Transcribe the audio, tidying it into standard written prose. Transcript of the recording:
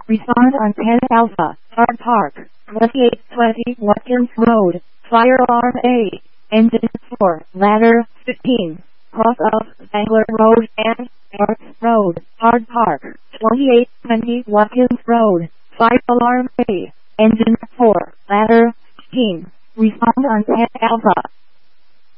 Respond on 10 Alpha, Hard Park, 2820 Watkins Road, Fire Alarm A, Engine 4, Ladder 15, cross of Bangor Road and North Road, Hard Park, 2820 Watkins Road, Fire Alarm A, Engine 4, Ladder 15, respond on 10 Alpha.